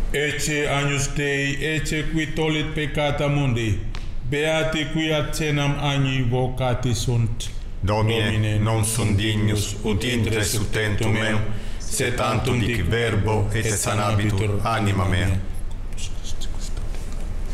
Ecce agnus Dei, ecce qui tollit peccata mundi, beati qui ad cenam agni vocati sunt. Domine, non sunt dignus ut intres ut tentum meum, sed tantum dic verbo et sanabitur anima mea.